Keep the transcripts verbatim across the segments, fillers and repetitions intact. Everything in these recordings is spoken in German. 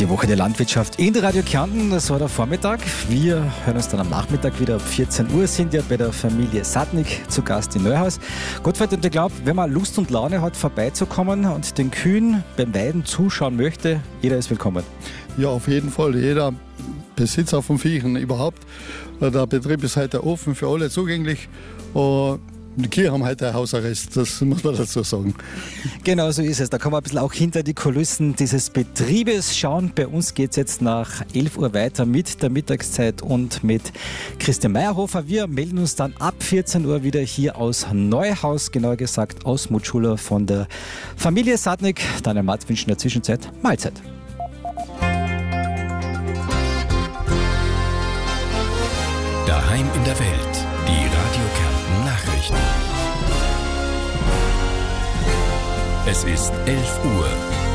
Die Woche der Landwirtschaft in Radio Kärnten, das war der Vormittag. Wir hören uns dann am Nachmittag wieder ab vierzehn Uhr, sind ja bei der Familie Sadnik zu Gast in Neuhaus. Gottfried, und ich glaube, wenn man Lust und Laune hat, vorbeizukommen und den Kühen beim Weiden zuschauen möchte, jeder ist willkommen. Ja, auf jeden Fall. Jeder Besitzer von Viechen überhaupt. Der Betrieb ist heute offen, für alle zugänglich. Und die Kühe haben heute einen Hausarrest, das muss man dazu sagen. Genau so ist es. Da kann man ein bisschen auch hinter die Kulissen dieses Betriebes schauen. Bei uns geht es jetzt nach elf Uhr weiter mit der Mittagszeit und mit Christian Meyerhofer. Wir melden uns dann ab vierzehn Uhr wieder hier aus Neuhaus, genauer gesagt aus Mutschula von der Familie Sadnik. Daniel Matt wünscht in der Zwischenzeit Mahlzeit. Daheim in der Welt. Die Radio Kärnten Nachrichten. Es ist elf Uhr.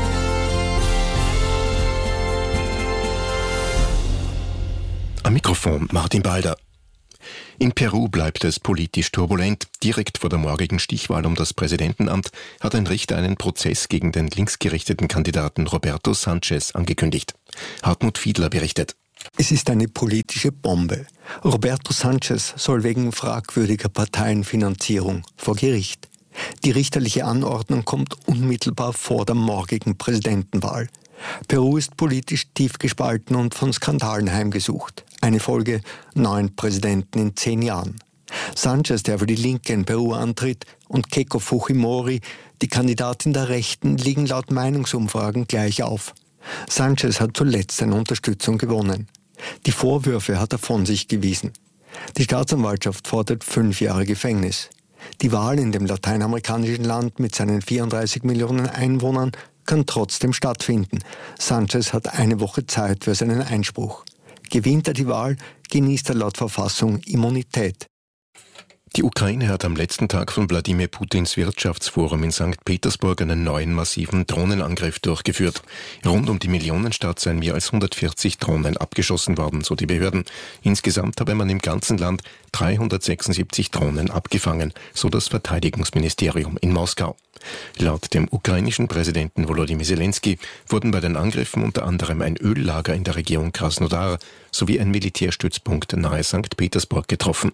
Am Mikrofon Martin Balder. In Peru bleibt es politisch turbulent. Direkt vor der morgigen Stichwahl um das Präsidentenamt hat ein Richter einen Prozess gegen den linksgerichteten Kandidaten Roberto Sanchez angekündigt. Hartmut Fiedler berichtet. Es ist eine politische Bombe. Roberto Sanchez soll wegen fragwürdiger Parteienfinanzierung vor Gericht. Die richterliche Anordnung kommt unmittelbar vor der morgigen Präsidentenwahl. Peru ist politisch tief gespalten und von Skandalen heimgesucht. Eine Folge: neun Präsidenten in zehn Jahren. Sanchez, der für die Linke in Peru antritt, und Keiko Fujimori, die Kandidatin der Rechten, liegen laut Meinungsumfragen gleich auf. Sanchez hat zuletzt seine Unterstützung gewonnen. Die Vorwürfe hat er von sich gewiesen. Die Staatsanwaltschaft fordert fünf Jahre Gefängnis. Die Wahl in dem lateinamerikanischen Land mit seinen vierunddreißig Millionen Einwohnern kann trotzdem stattfinden. Sanchez hat eine Woche Zeit für seinen Einspruch. Gewinnt er die Wahl, genießt er laut Verfassung Immunität. Die Ukraine hat am letzten Tag von Wladimir Putins Wirtschaftsforum in Sankt Petersburg einen neuen massiven Drohnenangriff durchgeführt. Rund um die Millionenstadt seien mehr als hundertvierzig Drohnen abgeschossen worden, so die Behörden. Insgesamt habe man im ganzen Land dreihundertsechsundsiebzig Drohnen abgefangen, so das Verteidigungsministerium in Moskau. Laut dem ukrainischen Präsidenten Volodymyr Zelensky wurden bei den Angriffen unter anderem ein Öllager in der Region Krasnodar sowie ein Militärstützpunkt nahe Sankt Petersburg getroffen.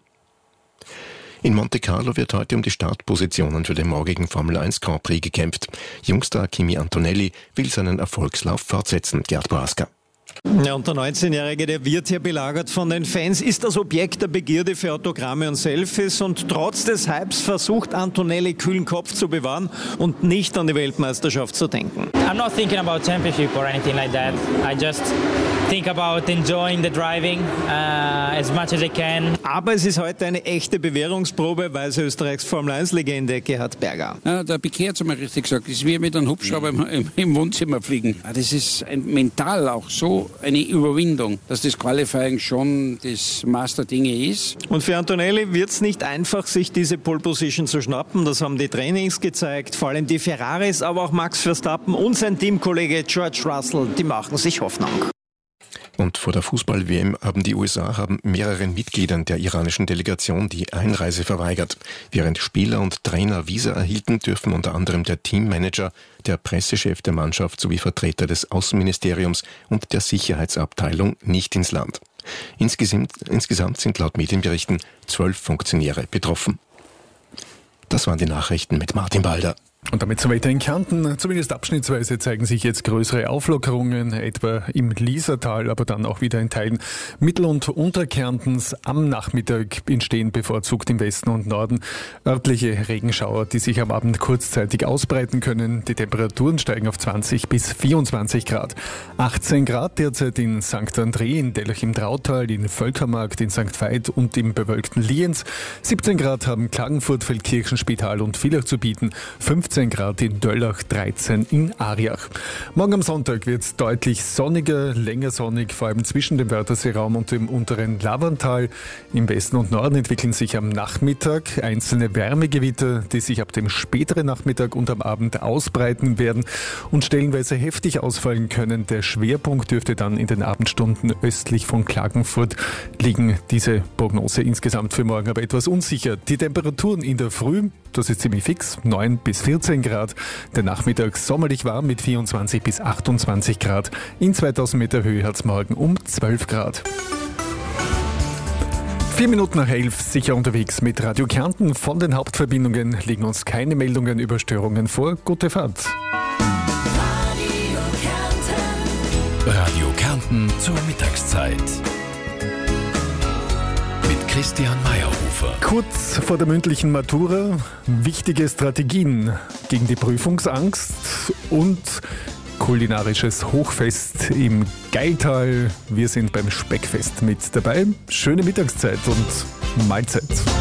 In Monte Carlo wird heute um die Startpositionen für den morgigen Formel eins Grand Prix gekämpft. Jungstar Kimi Antonelli will seinen Erfolgslauf fortsetzen. Gerd Boaska. Ja, und der neunzehnjährige, der wird hier belagert von den Fans, ist das Objekt der Begierde für Autogramme und Selfies, und trotz des Hypes versucht Antonelli kühlen Kopf zu bewahren und nicht an die Weltmeisterschaft zu denken. I'm not thinking about championship or anything like that. I just think about enjoying the driving uh, as much as I can. Aber es ist heute eine echte Bewährungsprobe, weiß Österreichs Formel eins Legende Gerhard Berger. Ja, der Piquet hat es mal richtig gesagt, es ist wie mit einem Hubschrauber im, im Wohnzimmer fliegen. Das ist ein, mental auch so eine Überwindung, dass das Qualifying schon das Maß der Dinge ist. Und für Antonelli wird es nicht einfach, sich diese Pole Position zu schnappen. Das haben die Trainings gezeigt, vor allem die Ferraris, aber auch Max Verstappen und sein Teamkollege George Russell, die machen sich Hoffnung. Und vor der Fußball-W M haben die U S A haben mehreren Mitgliedern der iranischen Delegation die Einreise verweigert. Während Spieler und Trainer Visa erhielten, dürfen unter anderem der Teammanager, der Pressechef der Mannschaft sowie Vertreter des Außenministeriums und der Sicherheitsabteilung nicht ins Land. Insgesamt, insgesamt sind laut Medienberichten zwölf Funktionäre betroffen. Das waren die Nachrichten mit Martin Balder. Und damit so weiter in Kärnten. Zumindest abschnittsweise zeigen sich jetzt größere Auflockerungen, etwa im Liesertal, aber dann auch wieder in Teilen Mittel- und Unterkärntens. Am Nachmittag entstehen bevorzugt im Westen und Norden örtliche Regenschauer, die sich am Abend kurzzeitig ausbreiten können. Die Temperaturen steigen auf zwanzig bis vierundzwanzig Grad. achtzehn Grad derzeit in Sankt André, in Dellach im Trautal, in Völkermarkt, in Sankt Veit und im bewölkten Lienz. siebzehn Grad haben Klagenfurt, Feldkirchen, Spital und Villach zu bieten. fünfzehn Grad in Döllach, dreizehn in Ariach. Morgen am Sonntag wird es deutlich sonniger, länger sonnig, vor allem zwischen dem Wörtherseeraum und dem unteren Lavantal. Im Westen und Norden entwickeln sich am Nachmittag einzelne Wärmegewitter, die sich ab dem späteren Nachmittag und am Abend ausbreiten werden und stellenweise heftig ausfallen können. Der Schwerpunkt dürfte dann in den Abendstunden östlich von Klagenfurt liegen. Diese Prognose insgesamt für morgen aber etwas unsicher. Die Temperaturen in der Früh, das ist ziemlich fix, neun bis vierzehn vierzehn Grad. Der Nachmittag sommerlich warm mit vierundzwanzig bis achtundzwanzig Grad. In zweitausend Meter Höhe hat es morgen um zwölf Grad. Vier Minuten nach elf, sicher unterwegs mit Radio Kärnten. Von den Hauptverbindungen liegen uns keine Meldungen über Störungen vor. Gute Fahrt. Radio Kärnten zur Mittagszeit. Mit Christian Meyerhofer. Kurz vor der mündlichen Matura, wichtige Strategien gegen die Prüfungsangst und kulinarisches Hochfest im Gailtal. Wir sind beim Speckfest mit dabei. Schöne Mittagszeit und Mahlzeit.